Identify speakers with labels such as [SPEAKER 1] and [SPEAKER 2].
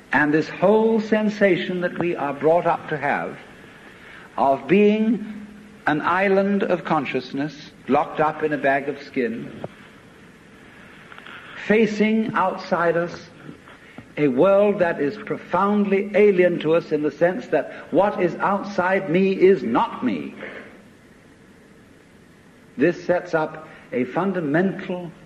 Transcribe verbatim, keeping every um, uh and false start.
[SPEAKER 1] And this whole sensation that we are brought up to have of being an island of consciousness locked up in a bag of skin, facing outside us a world that is profoundly alien to us in the sense that what is outside me is not me. This sets up a fundamental